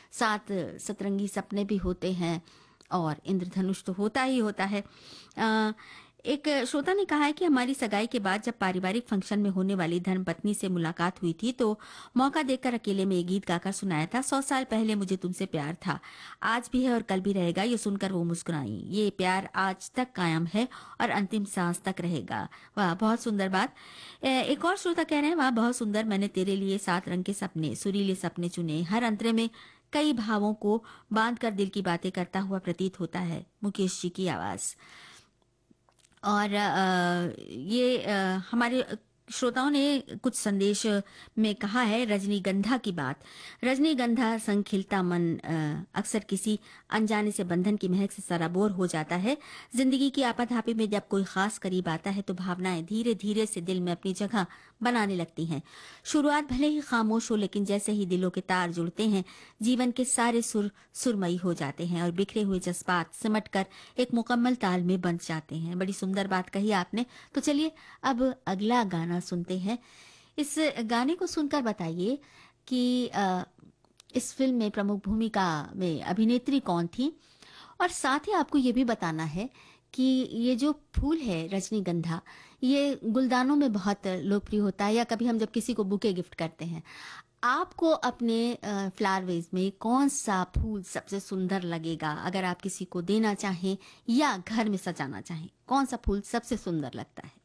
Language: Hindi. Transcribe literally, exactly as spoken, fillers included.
सात सतरंगी सपने भी होते हैं और इंद्रधनुष तो होता ही होता है। अ, एक श्रोता ने कहा है कि हमारी सगाई के बाद जब पारिवारिक फंक्शन में होने वाली धर्मपत्नी से मुलाकात हुई थी तो मौका देखकर अकेले में ये गीत गाकर सुनाया था, सौ साल पहले मुझे तुमसे प्यार था, आज भी है और कल भी रहेगा। ये सुनकर वो मुस्कुराई, ये प्यार आज तक कायम है और अंतिम सांस तक रहेगा। वाह, बहुत सुंदर बात। अ, एक और श्रोता कह रहे हैं, वाह बहुत सुंदर, मैंने तेरे लिए सात रंग के सपने, सुरीले सपने चुने, हर अंतरे में कई भावों को बांध कर दिल की बातें करता हुआ प्रतीत होता है। मुकेश जी की आवाज। और अ, ये अ, हमारे श्रोताओं ने कुछ संदेश में कहा है रजनीगंधा की बात। रजनीगंधा संग खिलता मन अ, अक्सर किसी अनजाने से बंधन की महक से सराबोर हो जाता है। जिंदगी की आपाधापी में जब कोई खास करीब आता है तो भावनाएं धीरे धीरे से दिल में अपनी जगह बनाने लगती हैं। शुरुआत भले ही खामोश हो, लेकिन जैसे ही दिलों के तार जुड़ते हैं, जीवन के सारे सुर सुरमई हो जाते हैं और बिखरे हुए जज्बात सिमट कर एक मुकम्मल ताल में बंध जाते हैं। बड़ी सुंदर बात कही आपने। तो चलिए अब अगला गाना सुनते हैं। इस गाने को सुनकर बताइए कि अ, इस फिल्म में प्रमुख भूमिका में अभिनेत्री कौन थी, और साथ ही आपको ये भी बताना है कि ये जो फूल है रजनीगंधा, ये गुलदानों में बहुत लोकप्रिय होता है, या कभी हम जब किसी को बुके गिफ्ट करते हैं, आपको अपने फ्लावर वेज में कौन सा फूल सबसे सुंदर लगेगा? अगर आप किसी को देना चाहें या घर में सजाना चाहें, कौन सा फूल सबसे सुंदर लगता है?